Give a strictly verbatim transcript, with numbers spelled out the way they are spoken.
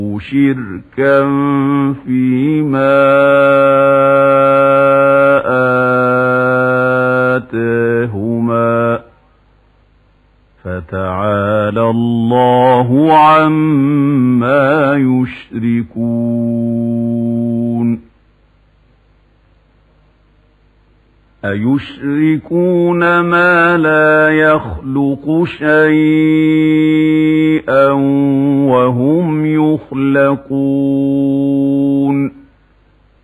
شركا فيما آتاهما فتعالى الله عما يشركون أيشركون ما لا يخلق شيئا وهم يخلقون